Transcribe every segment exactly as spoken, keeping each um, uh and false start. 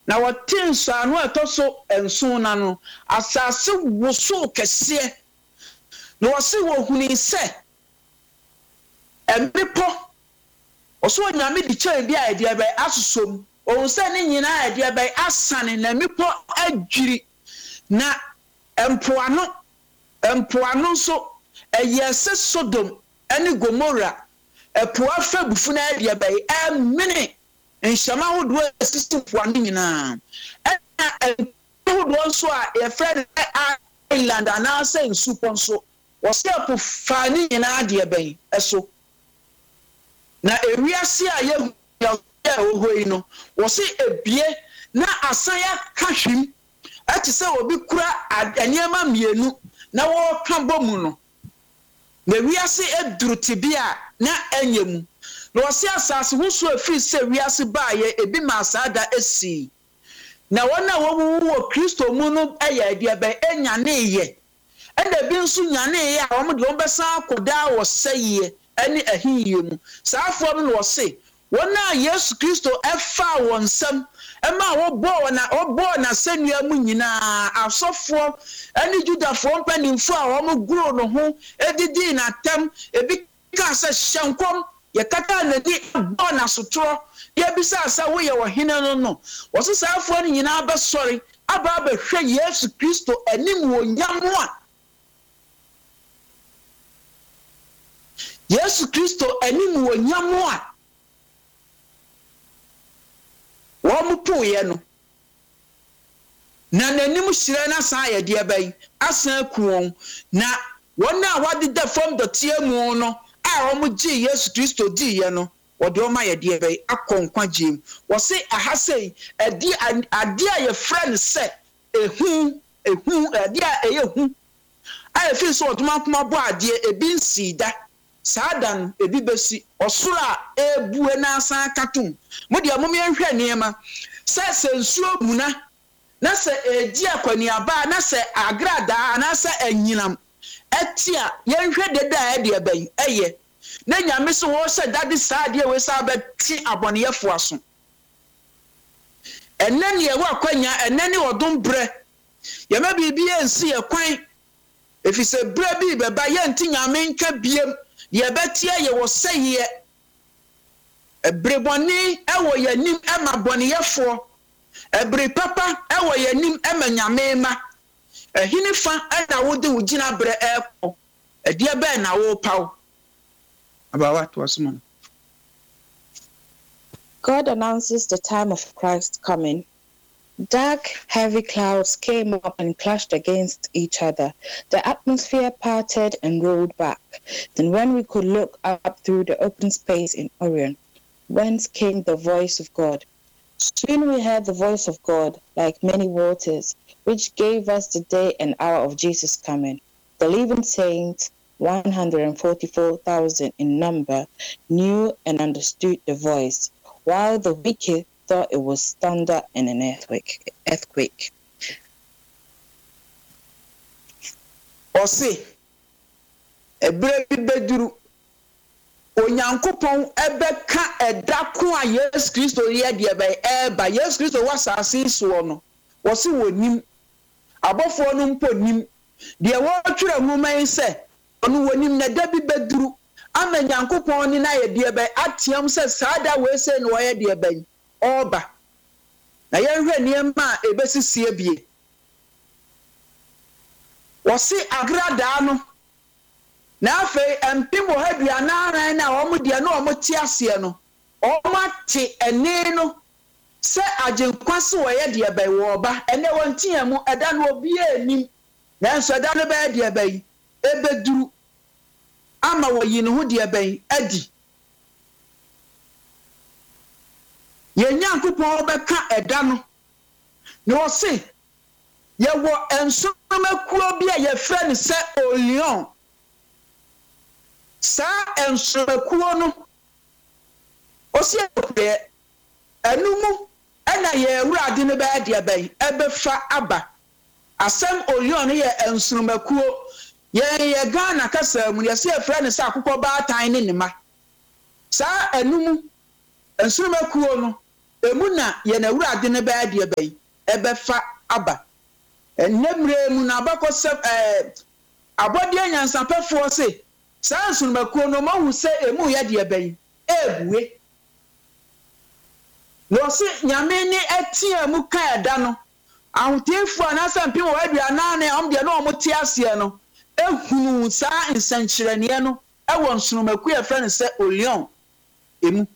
na watin so anu etoso enso na no asase woso kese na wose wo huni se empepo oso nyame di chen bia ede bai asusom o se ne nyina ede bai asane na mepo adwiri na empoano empoano so eyese Sodom ene Gomora epoa fa bufu na ede bai amene enshama hodo assistant poano nyina ena hodo so a e friend island ana say nsupo so wose apo fani nyina ade bai eso na ewiase a ye ohoi no wose ebie na asaya kahwim ati se obi kura aniema mienu na wo kambo mu no na wiase eduru tibia na anyemu na wose asase huso afiri se wiase baaye ebi ma asada esi na wona wo wo Kristo mu no eye dia ba enya ne ye enda bi nso nya ne ye a wo de wo besa akoda wo seye ani ahiye mu saafo no wo se wona Yesu Kristo efa wonsam ema wo bo na wo bo na sanua mu nyina asofo ani judafo mpanimfo a wo mo guro no ho edidi na tem ebi ka se hyankom ye kata na di bo na sotoro ye bisa sa wo ye wo hene no no wo se saafo no nyina ba sori aba ba hwe Yesu Kristo anim wo nyamo a Yesu Kristo anim wo nyamo a wo mupo ye no na nanim hyire na san ye de bai asan kuon na wona wade da from the tiemu no a wo mu gi Yesu Kristo di ye no wo de o ma ye de bai akonkwa gim wo se ahasei ade ade a ye friend se ehu ehu ade a eye hu a efi so otuma kuma bo ade ebi nsida sadan ebi besi osura ebu na asan katum mo de amom yenhwe niema se sensuo buna na se edi akwani aba na se agrada na se anyinam etia yenhwe deda e de ban eye na nyame so wo se dade saade we sa ba ti aboneyefo aso enani e wa kwanya enani odom bre ye ma bibi ensi ye kwan efise bre bi beba ye nti nyame nka biem ye betie ye wo seye ebreboni ewo ye nim ema boneyefo ebre papa ewo ye nim ema nyame ma ehini fa na wo de ugina bre eko edie be na wo paw abawa to asman. God announces the time of Christ's coming. Dark, heavy clouds came up and clashed against each other. The atmosphere parted and rolled back. Then when we could look up through the open space in Orion, whence came the voice of God. Soon we heard the voice of God, like many waters, which gave us the day and hour of Jesus' coming. The living saints, one hundred forty-four thousand in number, knew and understood the voice, while the wicked thought it was thunder and an earthquake. Earthquake. Ose ebre bi beduru onyankopon ebeka edako a Yesu Kristo ye de be eba Yesu Kristo wasase so no wose wonim abofo no mpo nim de wo twere nwuman se ono wonim na da bi beduru ama nyankopon ni na ye de be atiam se saada we se no ye de be oba na yenhwe niema ebesisie bie wose agrada no na afi empimo hadua na ran na wo dia na wo tiase no o mate ene no se agenkwase wo ye de bai wo ba ene wontia mu eda no obi anim na nso eda no ba de bai ebeduru ama wo yi no ho de bai adi ye nyankopon obeka eda no ne wo se ye wo ensomekuo bia ye fre ne se Orion sa ensomekuo no o se ekwe anumu ana ye urade ne ba de ban ebefa aba asem Orion ye ensomekuo ye ye Ghana kasa mu ye se fre ne se akokọ ba tan ne ne ma sa anumu ensomekuo no emu na ye na Awurade ne ba de ba yi ebefa aba enemre mu na abakose eh abode anyansapefo se sansun makuo no mahu se emu ye de ba yi ebue no se nyame ni etia mu ka eda no ahotefu anasa mpem wa aduana ne om de no omote ase no ehunu sa nsankyerene no ewo nsonomaku ya friend se olion emu.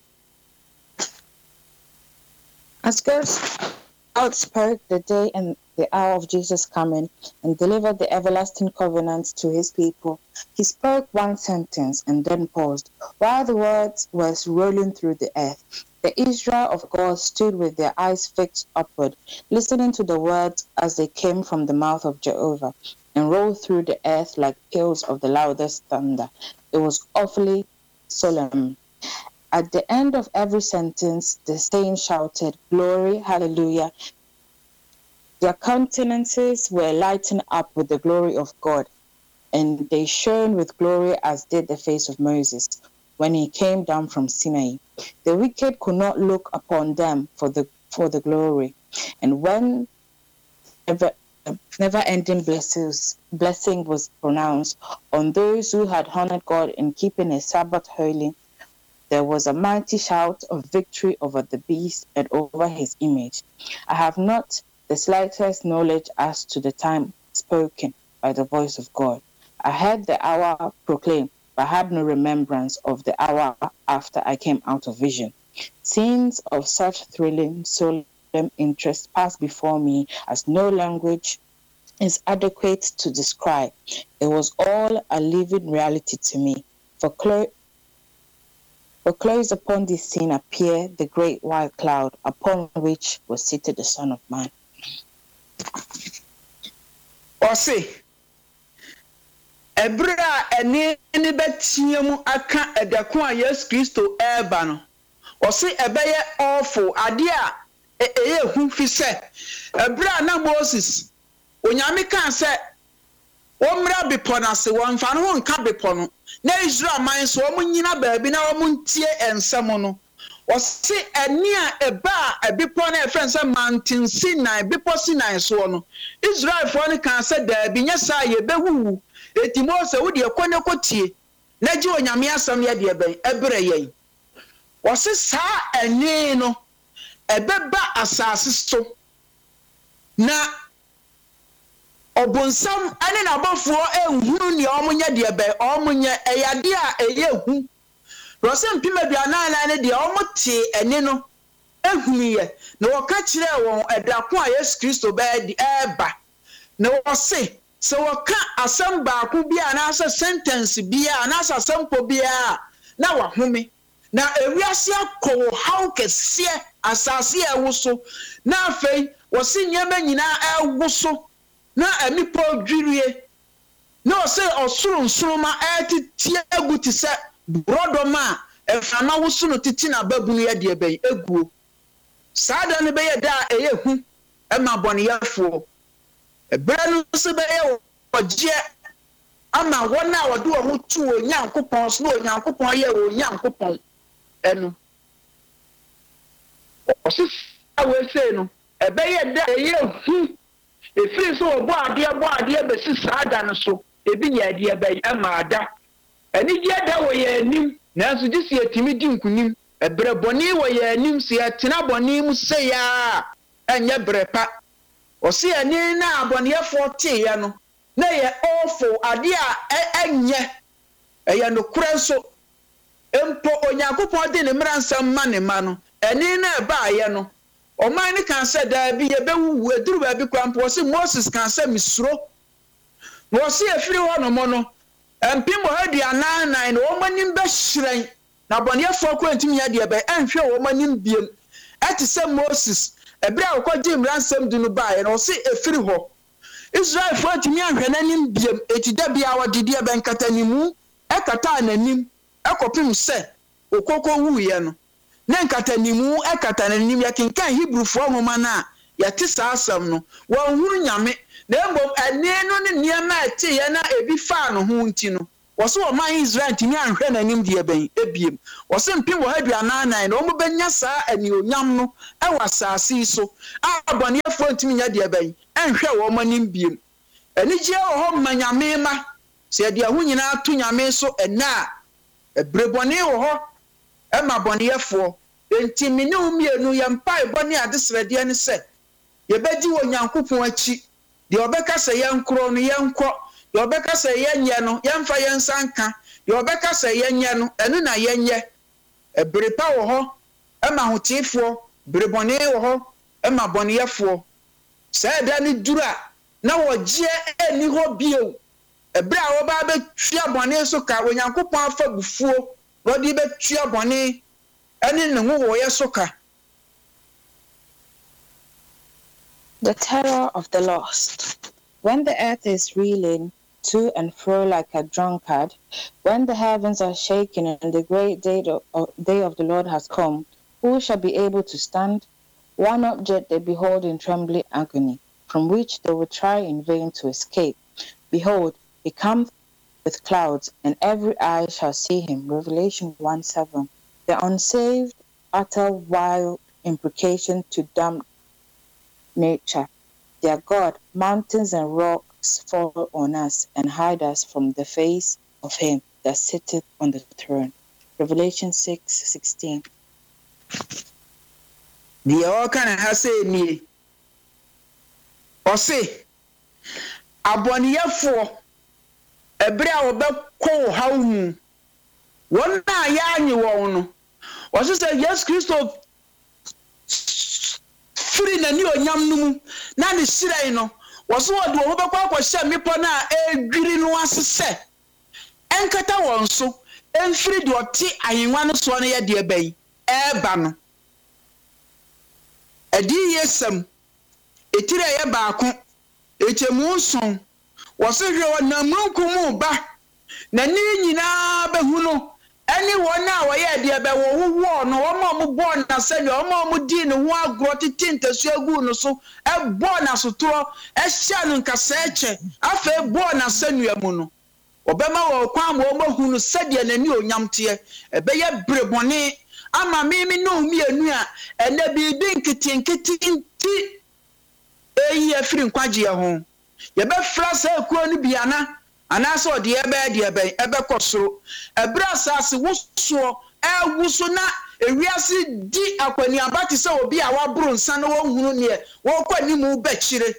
As God outspoke the day and the hour of Jesus coming and delivered the everlasting covenant to his people, he spoke one sentence and then paused. While the words were rolling through the earth, the Israel of God stood with their eyes fixed upward, listening to the words as they came from the mouth of Jehovah and rolled through the earth like peals of the loudest thunder. It was awfully solemn. At the end of every sentence, the saints shouted, "Glory, hallelujah." Their countenances were lightened up with the glory of God, and they shone with glory as did the face of Moses when he came down from Sinai. The wicked could not look upon them for the for the glory. And when ever, never-ending blessings, blessing was pronounced on those who had honored God in keeping his Sabbath holy, there was a mighty shout of victory over the beast and over his image. I have not the slightest knowledge as to the time spoken by the voice of God. I heard the hour proclaimed, but had no remembrance of the hour after I came out of vision. Scenes of such thrilling, solemn interest passed before me as no language is adequate to describe. It was all a living reality to me. For clo- For close upon this scene appeared the great white cloud upon which was seated the Son of Man. Ose ebra ene ne betiam aka edako a Yesu Kristo eba no ose ebeye awful ade a eye hu fi se ebra na Moses onyame kan se womra bepo na se wonfa no nka bepo no na Israel man so omo nyina baabi na omo ntie ensem no wose eni a eba abepo na efren se mountain Sinai bepo Sinai so no Israel fo ne kan se daabi nya sa ye bewu eti Mose wo de ekone kotie na ji onyame asam ye de ben ebre yen wose sa eni no ebeba asase so na obonsam ane na bafo ehunu ni omunye de be omunye eyade a eyehu rosem pimaduana na ne de omote ene no ehuniye na woka kire won edako a Yesu Kristo ba di eba na wose se woka asem ba ku bia na asa sentence bia na asa sempo bia na wahome na ewiase akọ how kese asase ewuso na afei wose nyema nyina ewuso na anipo dwirie na ose osuru nsuruma etitie aguti se brodoma efana wusu no titi na babunu ye de ben eguo saada ne be ye da eyehu ema bone yefo ebere no se be ye oje ama wona wode wo ho tu onyankopon so na onyankopon ye onyankopon enu ose awe se no ebe ye da eyehu efiri so obo ade abo ade be si saada no so ebi ye ade be ema eni je da wo ye anim nanso disi etimi di nkunim ebre boni wo ye anim si etena boni mu se ya enye brepa o se eni na abone forty ye no na ye awful ade a enye eye no kure so empo onyankopon de ne mransam ma ne ma no eni na ba ye no o man ni kan se da bi ye bewu eduru ba bi kwampo se Moses kan se misro wo se efiri ho no mo no empimo hadi anan no manim be hyiren na bonefo ko antimi ya de be enhwe wo manim biem eti se Moses ebra wo ko jim ransam du no bae no se efiri ho Israel fo antimi anhwe nanim biem eti da bia wo de de be nkatanimu ekata ananim ekopim se okoko wuye no na nkatanimu ekata nanim yakinkan Hebrew fo homa na yati saasam no wo huru nyame na embom ene no ne niema ete ye na ebi fa no ho nti no wɔse ɔman Israel ntimi anhwɛ n'anim deɛ bɛn ebiem wɔse mpem wɔ aduanan nan na ɔmo benya saa anionyam no ɛwɔ asase yi so a abɔnefo ntimi nya deɛ bɛn ɛnhwɛ wɔn anim biem anigye wɔ hɔ ma nyame ma sɛ deɛ ho nyinaa to nyame so ɛna a ebrebɔne wɔ hɔ ɛma bɔnefo enti mene umienu yɛ mpae bɔne adesrɛdeɛ ne sɛ yɛbɛdi wɔ Nyankopɔn akyi deɛ ɔbɛka sɛ yɛnkoro no yɛnkɔ deɛ ɔbɛka sɛ yɛnyɛ no yɛmfa yɛnsanka deɛ ɔbɛka sɛ yɛnyɛ no ɛno na yɛnyɛ ɛberepa wɔ hɔ ɛma hoteefoɔ berebɔne wɔ hɔ ɛma bɔneyɛfoɔ sɛ ɛda ne duru a na wɔgye ɛni hɔ bio ɛbere a wɔba bɛtua bɔne so ka Onyankopɔn afa bufuo wɔde bɛtua bɔne ɛne ne ho wɔyɛ so ka. The terror of the lost. When the earth is reeling to and fro like a drunkard, when the heavens are shaking and the great day of, day of the Lord has come, who shall be able to stand? One object they behold in trembling agony, from which they will try in vain to escape. Behold, he cometh with clouds, and every eye shall see him. Revelation one seven. The unsaved utter wild imprecation to damn nature. Their God, mountains and rocks fall on us and hide us from the face of him that sitteth on the throne. Revelation six sixteen. The all kind of has say me or say aboniyafo ebre a obekọ haw mu won na ya anyi won no o say yes Christo firi na ni onyam no mu na ne sirai no wo so wo de wo bekọ akọhye mepo na edwiri no asese enkata won so emfiri de oti ayenwa no so no ye de bayi eba no edi yesam etire ye baako echemu nson wo se hwe wona munkumu ba na ni nyina behu no eni wona wo ye de be wo wo no wo ma mu bo na se ne wo ma mu di ne ho agro titintasu agu no so e bo na sotoro e hia no nkasa eche afa bo na se nuamu no obema wo kwa ma wo mahu no se de na ni onyamte e be ye brebone ama mimi no mienu a ene bibi nkitinkiti nti eyi afiri nkwaje ho ye be fra sa akuo no biana anaso de ebe de ebe ebe kosoro ebra asase wuso ewuso na ewiase di akwani abati se obi a wabro nsa no wohunu ne wo kwani mu bechire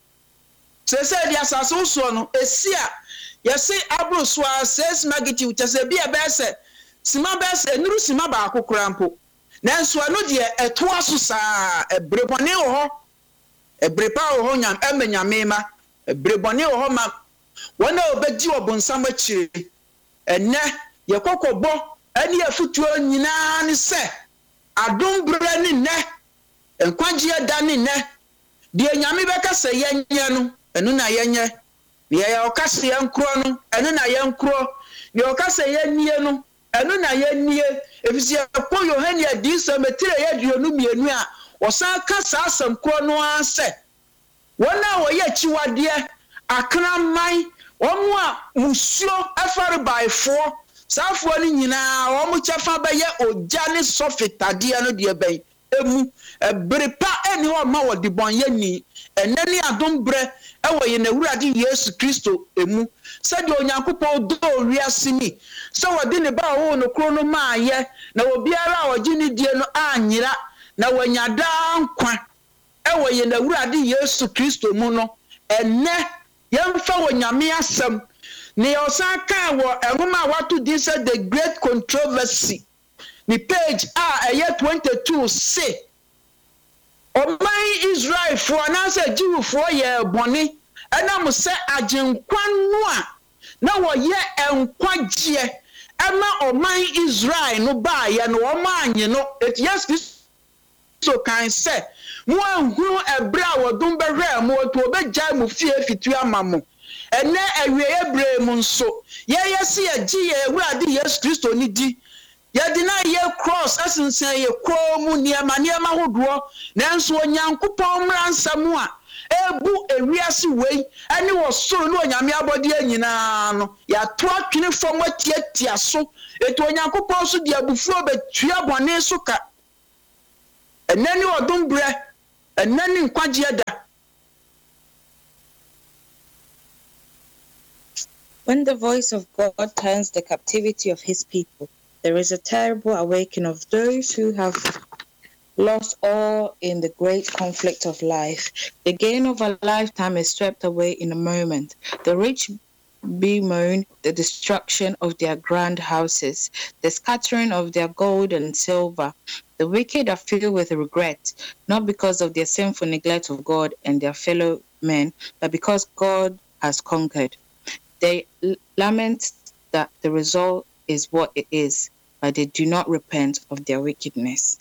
se se di asase wuso no esia ye se abro so a ses magiti utase bi ebe se sima bes enuru sima ba akokora mpo nanso anu de eto aso saa ebrebone wo ho ebrepa wo ho nyam emanyamema ebrebone wo ho ma wona obedi obonsam akire enne ye kokobo ani afutuo nyina ne se adombre ne ne enkwagye da ne ne de nyame beka se yenye no enu na yenye ye ya okase yenkro no enu na yenkro ye okase yennie no enu na yennie efisi ko Yohane adisa metire ye duonu mienu a wosan kasa asam kro no ase wona wo ye chiwade akraman omo a musuo afare baifo safo ni nyina omo chefa be ye ogya ne sofitade no de ben emu ebrepa eni o ma wo de bonye ni enani adombre ewo ye na wurade Yesu Kristo emu se de onyankopon do wiase ni se wode ne ba wo no kro no maaye na obiara ogi ni die no anyira na wanyada nkwa ewo ye na wurade Yesu Kristo mu no enne yemfa wo nyame asem ne osan kan wo enhoma watu din say the great controversy ni page a eye twenty-two say oman Israel for na say Jew for ye boni enam se agenkwa no a na wo ye enkwagye ema oman Israel no ba ye no o ma anye no it yes so kan say mo anhunu ebra wodun behwe mo to obegya mo fie fitu amamo ene awie ebre mu nso ye yesi agi ye Ewurade Yesu Kristo ni di ye dina ye cross asensen ye kro mu niema niema hodo nanso onyankopon mransam a ebu ewiase wei ene wo soro no onyame abode anyina no ya to atwene fam atiatia so eto onyankopon so de abufuo betua bone so ka enani odom bre enani nkwagye da. When the voice of God turns the captivity of his people, there is a terrible awakening of those who have lost all in the great conflict of life. The gain of a lifetime is swept away in a moment. The rich bemoan the destruction of their grand houses, the scattering of their gold and silver. The wicked are filled with regret, not because of their sinful neglect of God and their fellow men, but because God has conquered. They lament that the result is what it is, but they do not repent of their wickedness.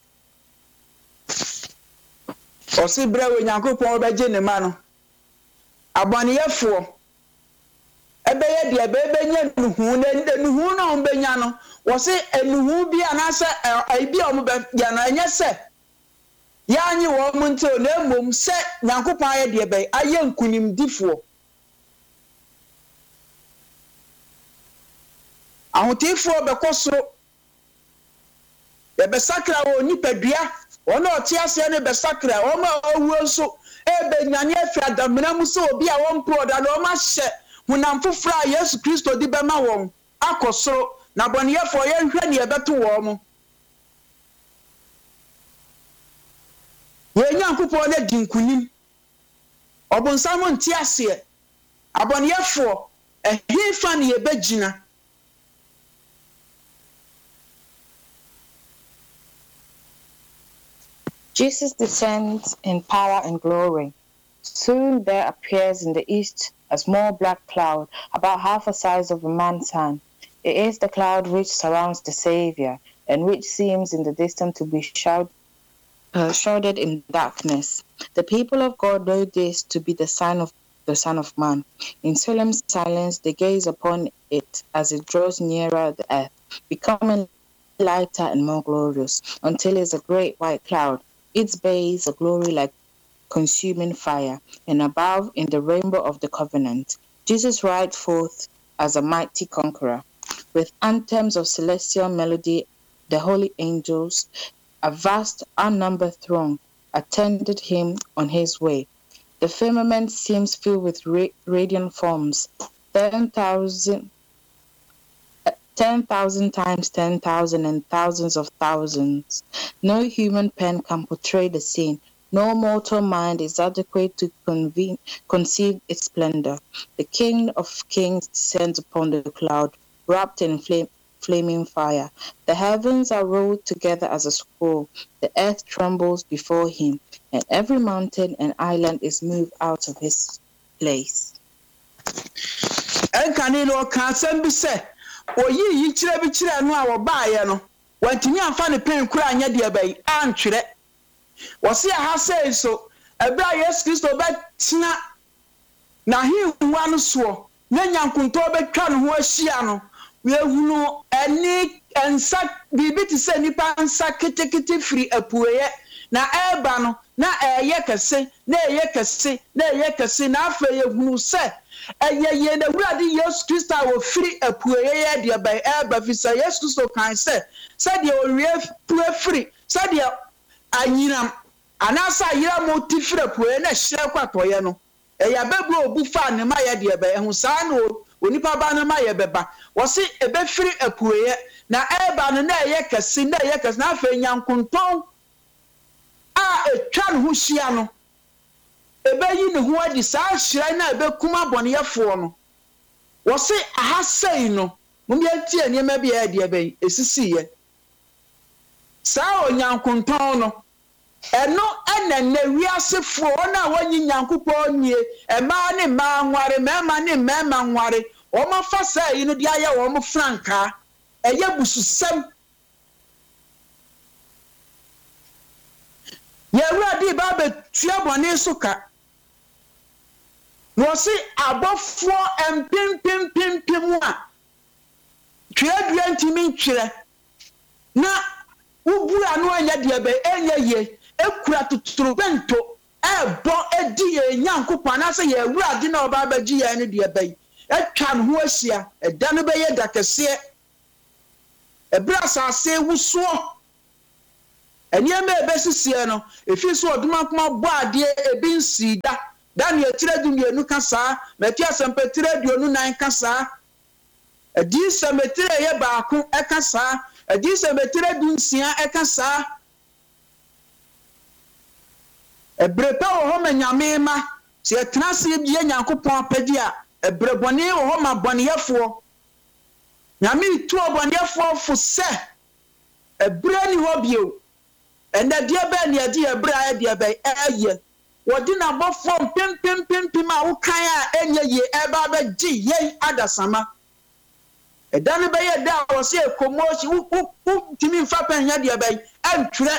Osi bre we nyankopon obeje ne ma no abaniyefo ebe ye de ebe benya nuhu ne nuhu na ombenya no wo se enuhu bi anase aibi o mo be ya na enye se ya anyi wo mo nte na emom se nyankopon aye de ebe aye nkunim difo ahotifo be kosoro ebe sakra wo nipadua ono oti ase ne be sakra o ma owuo nso ebe nyane afi adamena mu so obi a won pro da no ma hye hunam fofra Yesu Kristo di be ma won akosoro na boneyefo ye hwe ne ebeto wo mo ye nyankopon na dinkunim obonsam nti ase aboneyefo ehifa ne ebegina. Jesus descends in power and glory. Soon there appears in the east a small black cloud, about half the size of a man's hand. It is the cloud which surrounds the Savior, and which seems in the distance to be shroud, uh, shrouded in darkness. The people of God know this to be the sign of the Son of Man. In solemn silence they gaze upon it as it draws nearer the earth, becoming lighter and more glorious, until it is a great white cloud. Its base a glory like consuming fire, and above in the rainbow of the covenant. Jesus rides forth as a mighty conqueror. With anthems of celestial melody, the holy angels, a vast unnumbered throng, attended him on his way. The firmament seems filled with ra- radiant forms, ten thousand Ten thousand times ten thousand and thousands of thousands. No human pen can portray the scene. No mortal mind is adequate to convene, conceive its splendor. The King of Kings descends upon the cloud, wrapped in flame, flaming fire. The heavens are rolled together as a scroll. The earth trembles before him, and every mountain and island is moved out of his place. Oyi yi kire bi kire no a wo baaye no wantimi amfa ne pen kura anya de abai antwere wo se aha sei so ebra Yesu Kristo betina na hiwa no so na nyankunto betwa no ho ahia no we ehunu ani ensa bibi ti se nipa nsa ketekete firi apueye na eba no na eye kese na eye kese na eye kese na afa ehunu se eye ye na wurade Yesu Kristo wo firi apueye ye de ba eba fi se Yesu Kristo kan se se de owie pue firi se de anyinam anasa yira mo ti firi apueye na hye kwatoye no eya bebu obu fa ne ma ye de ba ehun sa no onipa ba ne ma ye beba wo se ebe firi apueye na eba no na eye kese na eye kese na afa nyankunton a etwa no ho hia no ebe yi ne ho adi saa hira na ebe kuma boneyefo no wo se aha sei no mum ye tie ne ma bia de ebe esisi ye saa onyankunton no eno ena na wiasefo na wanyi nyankopon nie ema ne ma nware mema ne mema nware o ma fa saa yi no de aye wo mo franka eye bususem Yewura di ba be tua bone suka. No si abofo empim pim pim pim a. Tua dua ntimi ntwere. Na ubu anu anya de be enye ye ekura tuturu bento e bo edi ye Nyankopon na se ye Awurade na oba baji ye ne de bai etwa no ho ahia eda no be ye dakese ebra asase wuso eniema ebesisie no efi so oduma kuma bo ade ebi nsida Daniel tire dumienu kasa Matthew sempetire duonu nan kasa edi semetire ye baako ekasa edi semetire dunsia ekasa ebrepa wo ho manyame ma se etrase bie Nyankopon apadi a ebrebone wo ho maboneyefo nyame tu oboneyefo fo se ebre ni ho bio enda dia ba ni ade ebra ya dia ba eye wodi na bofo pem pem pem pem a wo kan a enye ye eba ba gi ye adasama eda ne ba ye da wo se ekomoshi wo wo timi mfa pan ya dia ba antwere.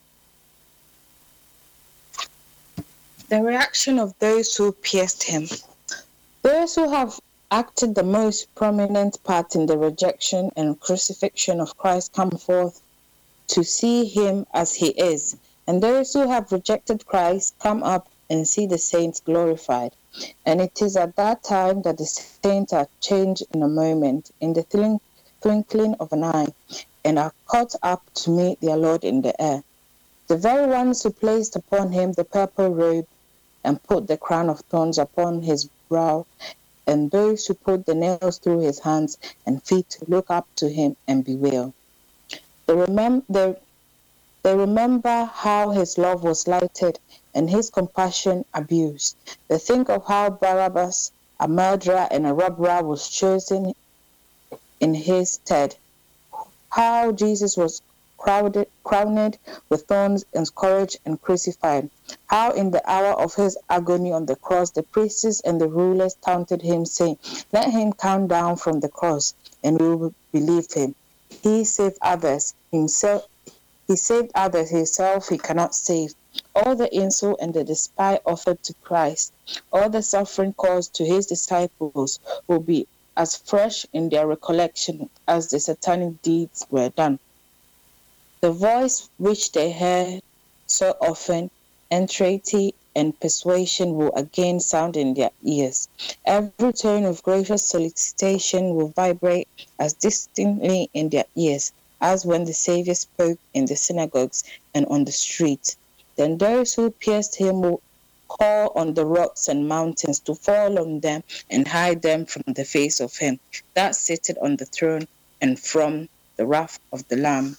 The reaction of those who pierced him. Those who have acted the most prominent part in the rejection and crucifixion of Christ come forth to see him as he is, and those who have rejected Christ come up and see the saints glorified. And it is at that time that the saints are changed in a moment, in the twinkling of an eye, and are caught up to meet their Lord in the air. The very ones who placed upon him the purple robe and put the crown of thorns upon his brow, and those who put the nails through his hands and feet look up to him and bewail. They remember, they, they remember how his love was lighted and his compassion abused. They think of how Barabbas, a murderer and a robber, was chosen in his stead, how Jesus was crowded, crowned with thorns and scourged and crucified, how in the hour of his agony on the cross the priests and the rulers taunted him, saying, "Let him come down from the cross, and we will believe him. He saved others, himself. He saved others, himself he cannot save." All the insult and the despise offered to Christ, all the suffering caused to his disciples will be as fresh in their recollection as the satanic deeds were done. The voice which they heard so often, entreaty and persuasion, will again sound in their ears. Every tone of gracious solicitation will vibrate as distinctly in their ears as when the Savior spoke in the synagogues and on the streets. Then those who pierced him will call on the rocks and mountains to fall on them and hide them from the face of him that sitteth on the throne and from the wrath of the Lamb.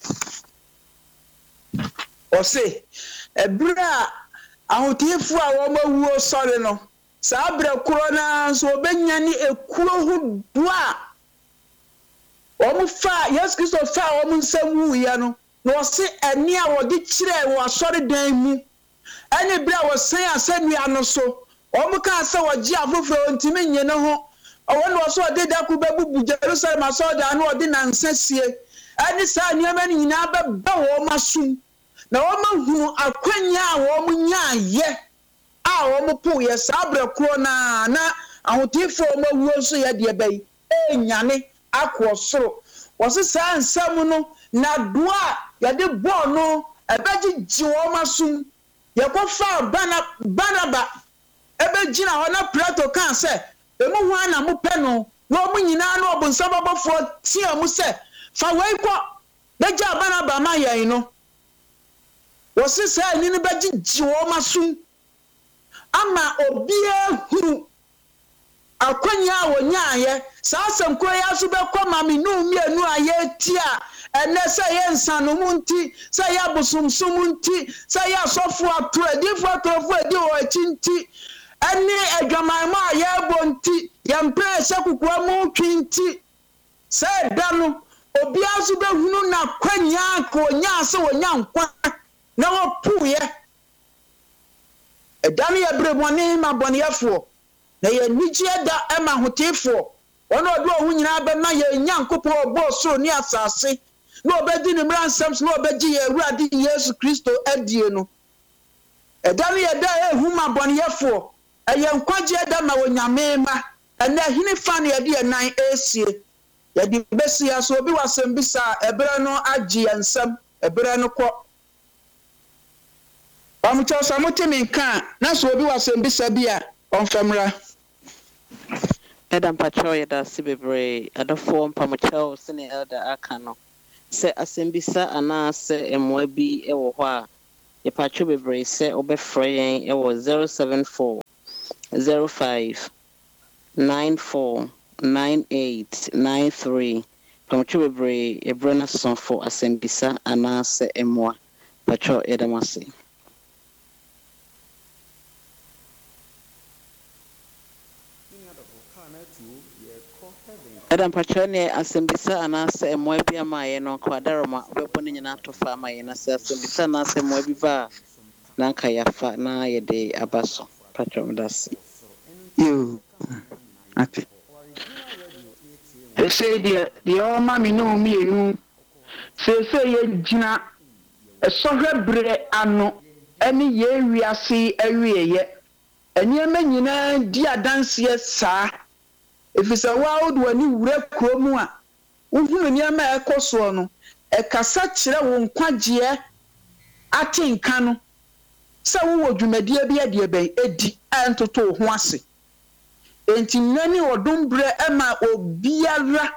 Ose ebra ahotifu a wo mawuo sore no sa abra kuro na so obenya ni ekuro hu do a wo fa Yesu Kristo fa wo nsam ye no no se eni a wo de kire wo sore dan mu eni bra wo san asanua no so wo ka se wo gi afofo ntimi nye ne ho wo no so de da ku bebubu Jerusalem so da no de nansasie eni sa niam ni nyina ba ba wo masum na wo mahunu akwanya a wo munya ye a wo mpo ye sabre kro na na ahotifo mawuo so ye de bai enyane akosoro wo se sa nsam no na doa ye de bo no ebeji ji wo masum ye ko fa bana banaba ebegina ho na prato kan se emu hu ana mo pe no no mo nyina no obunsa babofo tie mu se fa wei ko beja banaba ma ye no wose sa ni ne baji jiwo masum ama obia huru akwanya wonyaye sa asem kro ya so be koma me no mi anu aye tia ene se ye nsanu munti se ya busumsum munti se ya sofo atro adifo atrofo adi o achinti ene adwaman ma aye bonti ye mpre se kukua mu twinti se danu obia so be hunu na kwanya ko nya se wonya nkwa na wo puye edani ya breboni ma boniyefo na ye nigye da ema hotifo ono odo hu nyina ba na ye nyankopon obo so ni asase na obedi ni mransam na obegi ye Awurade Yesu Kristo adie no edani ya da ehu ma boniyefo eye nkwaje da ma wonyame ma ena hini fa na ye de nan esie ye di besi ya so obi wasem bisa ebere no agye nsam ebere no ko Pamucho samuti minka na so obi wasembisa bia onfamra. Edam pacho yeda sibebre adofo pamucho sene elder aka no. Se asembisa ana se emwa bi ewo ho a ye pacho bebre se obefrɛ yen ewo zero seven four zero five nine four nine eight nine three. Pamucho bebre ebrana son for asembisa ana se emwa pacho edamase. Adam Pachone asembisa anase emwebi amaye no kwadaroma obepone nyina tofa amaye na se asembisa na se emwebi ba na nka yafa na yede abaso patrom das You. Ati. Ese dia dia o ma mi no mi enu. Se se ye gina esohwe bre ano eni ye wiase awieye. Eni ema nyina di adanse saa. Efisa wa odu ani wura kromu a uhunu niama ekoso no ekasa kire wo nkwagye atenka no se wo dwumadie bia de ben edi antoto ho ase enti nani odumbre ema obiara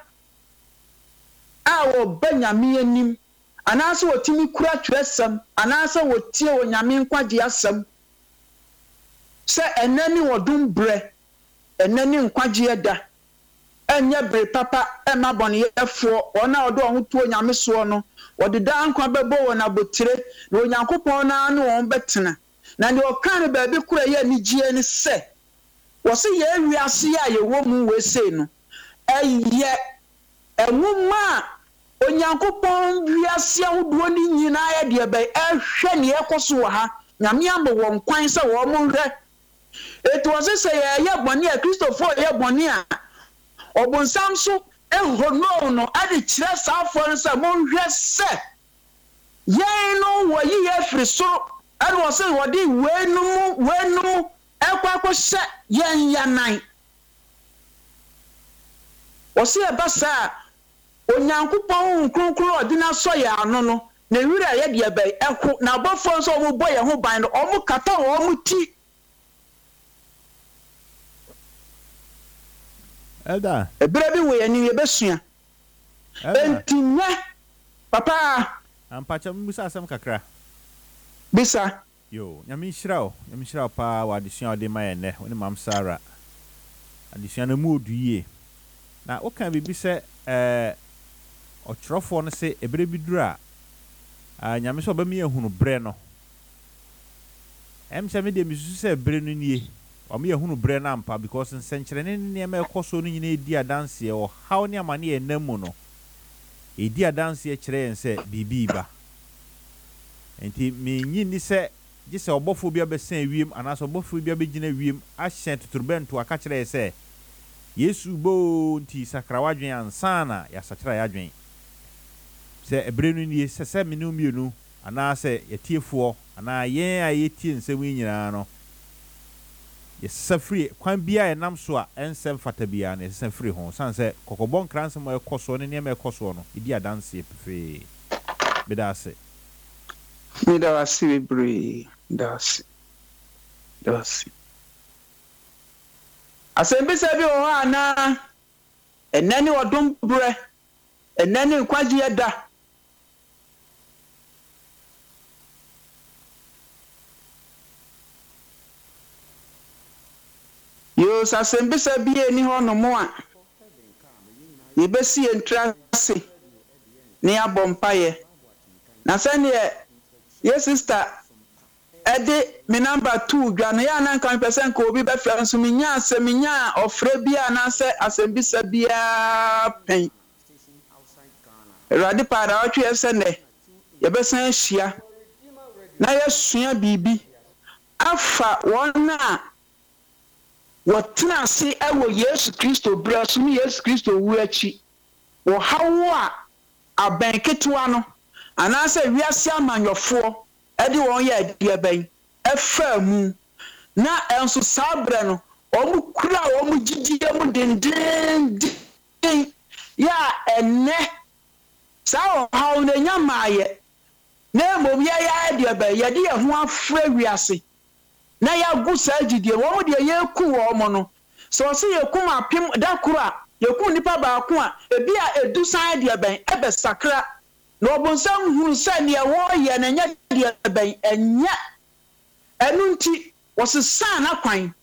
a wo banyame anim anase wotimi kura twesam anase wotie wo nyame nkwagye asam se enani odumbre enani nkwagye da enya bre papa ema bone yefo ona odo ho tuo nyame so no wode da nkwa bebo wona botire na onyankopon na anu won betena na de okan ba bi kura ye nigie ni se wo se ye wiase ya ye wo mu we se no eye enwuma onyankopon wiase ahodo ni nyina ye de ba ehwe ne ekoso ha nyame ambo won kwan se wo mu hwe eto wo se ye ye bone a Christopher ye bone a Obonsam so ehono no ade kire saafo nsa monhwe se yen no wo yi afri so ade wo se wo de wenum wenum ekwakwo hye yen yanan wo se e basa onyankopon kronkron ode na so ya ano no na wira ye de bai eko na bofo nso wo boye ho ban no omo kata wo omo ti Elda. Ebere bi we ani yebesua. Enti papa. Ampacha mbusa asem kakra. Bisa. Yo, nyame nhyiraw, nyame nhyiraw pa wa adesua ode ma ye ne, oni mam Sara. Adesua na mu oduyie. Na o kan bibi se eh otrofo no se ebere bi dura. Ah nyame so ba mi ehunu bre no. Em se me de mi su se bre no nie. Omi ehunu bre na mpa because nsenkyere ne ne ma ekoso no nyina edi adanse e o haw ne amane e namu no edi adanse e kire ense bibi ba enti me nyi ni se gise obofo bia be san wiem anaso obofo bia be gina wiem a hyen tuturbento aka kire se Yesu bo nti sakrawadwen ansana ya sakra ya dwen se ebre no ni se se me no mienu ana se yetiefo ana yen a yetie nsem nyina no yes free kwan bia e nam so a ensem fata bia na ensem free ho san se kokobon kranse mo ekoso ne ne ma ekoso no idi adanse pefe bedase bedase bebre das das asembisa bi o ana enani odum bre enani nkwaje da yo sasembisa bi eni ho no mo a yebesi entrance ni abompaye na sane ye sister ede mi number two dwane ya na kan percent ko obi be fra nso minya aseminya ofre bia na se asembisa bia pen radi para otwe esene yebesan hia na yesua bibi afa wona wotena se ewo Yesu Kristo braso mi Yesu Kristo wu achi wo hawo a abanketewa no anase wiase amanyofo edi won ya adi ban efa mu na enso sabre no omu kura omu gigiye mu denden ya enne sa o hawo na nyamaye na mmom yɛ yɛ de ba yɛ de yɛ ho afra wiase na yɛ agu saa gidie wɔn de yɛ ku wɔn no so ɔsɛ yɛ kum apem da koro a yɛ kum nipa baako a ebi a edu san de bɛn ɛbɛ sakra na ɔbɔnsam huru sɛ nea wɔyɛ na nyɛ de bɛn ɛnyɛ ɛnu nti wɔsesa na kwan